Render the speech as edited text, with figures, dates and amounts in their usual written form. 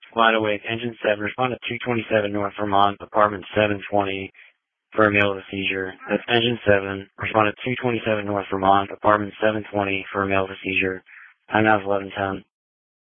Wide awake. Engine 7, respond to 227 North Vermont, apartment 720 for a male with a seizure. That's Engine 7, respond to 227 North Vermont, apartment 720 for a male with a seizure. Time now is 11:10.